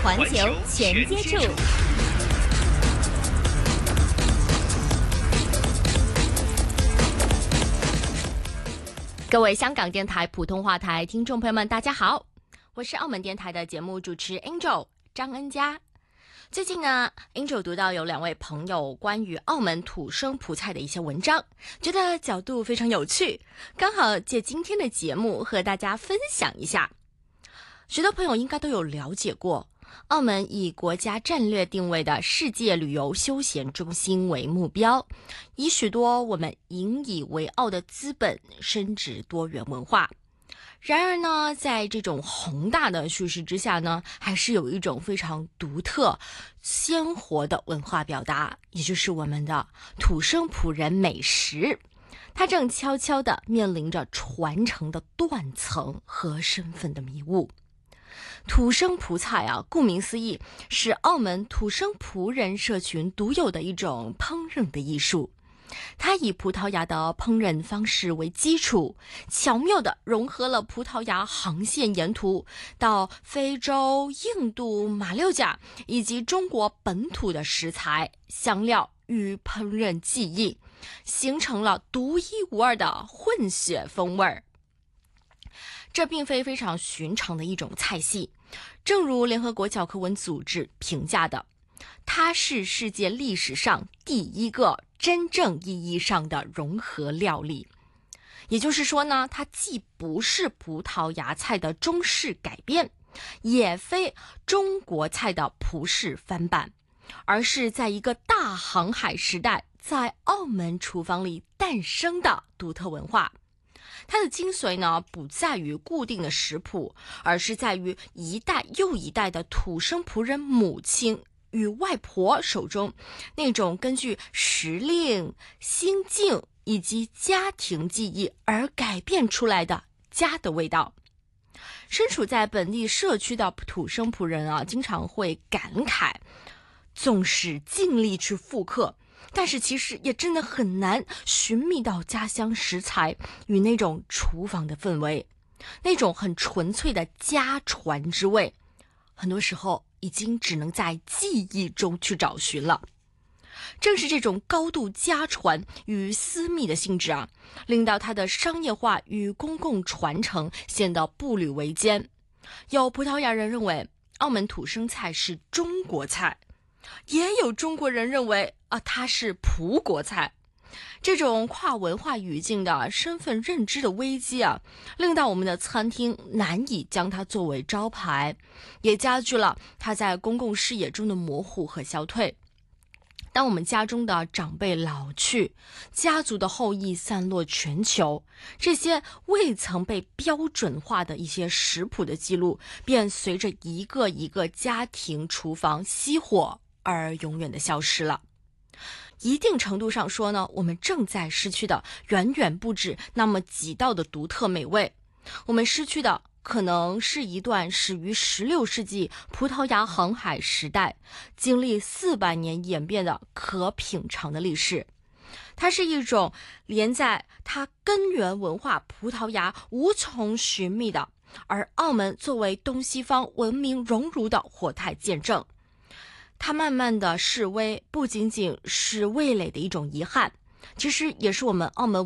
环球全接触。各位香港电台普通话台听众朋友们，大家好，我是澳门电台的节目主持 Angel 张恩佳。最近呢 Angel 读到有2位朋友关于澳门土生葡菜的一些文章，觉得角度非常有趣，刚好借今天的节目和大家分享一下。许多朋友应该都有了解过，澳门以国家战略定位的世界旅游休闲中心为目标，以许多我们引以为傲的资本深植多元文化。然而呢，在这种宏大的叙事之下呢，还是有一种非常独特鲜活的文化表达，也就是我们的土生葡人美食。它正悄悄地面临着传承的断层和身份的迷雾。土生葡菜啊，顾名思义，是澳门土生葡人社群独有的一种烹饪的艺术。它以葡萄牙的烹饪方式为基础，巧妙地融合了葡萄牙航线沿途到非洲、印度、马六甲以及中国本土的食材、香料与烹饪技艺，形成了独一无二的混血风味儿。这并非非常寻常的一种菜系，正如联合国教科文组织评价的，它是世界历史上第一个真正意义上的融合料理。也就是说呢，它既不是葡萄牙菜的中式改编，也非中国菜的葡式翻版，而是在一个大航海时代在澳门厨房里诞生的独特文化。它的精髓呢，不在于固定的食谱，而是在于一代又一代的土生葡人母亲与外婆手中那种根据时令、心境以及家庭记忆而改变出来的家的味道。身处在本地社区的土生葡人啊，经常会感慨，纵使尽力去复刻，但是其实也真的很难寻觅到家乡食材与那种厨房的氛围，那种很纯粹的家传之味，很多时候已经只能在记忆中去找寻了。正是这种高度家传与私密的性质啊，令到它的商业化与公共传承显得步履维艰。有葡萄牙人认为澳门土生菜是中国菜，也有中国人认为它是葡国菜。这种跨文化语境的身份认知的危机啊，令到我们的餐厅难以将它作为招牌，也加剧了它在公共视野中的模糊和消退。当我们家中的长辈老去，家族的后裔散落全球，这些未曾被标准化的一些食谱的记录，便随着一个一个家庭厨房熄火而永远的消失了。一定程度上说呢，我们正在失去的远远不止那么几道的独特美味，我们失去的可能是一段始于16世纪葡萄牙航海时代，经历400年演变的可品尝的历史。它是一种连在它根源文化葡萄牙无从寻觅的，而澳门作为东西方文明熔炉的活态见证。它慢慢的式微，不仅仅是味蕾的一种遗憾，其实也是我们澳门